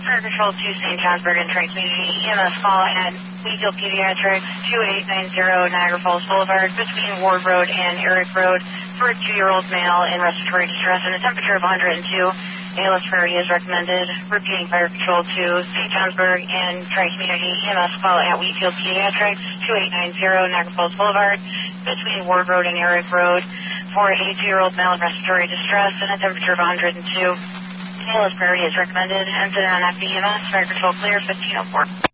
Fire Control to St. Johnsburg and Tri Community EMS call at Wheatfield Pediatrics, 2890 Niagara Falls Boulevard, between Ward Road and Eric Road, for a 2-year-old male in respiratory distress and a temperature of 102. ALS priority is recommended. Repeating Fire Control to St. Johnsburg and Tri Community EMS call at Wheatfield Pediatrics, 2890 Niagara Falls Boulevard, between Ward Road and Eric Road, for a 2-year-old male in respiratory distress and a temperature of 102. ALS priority is recommended. Incident on FEMS, Fire Control clear, 1504.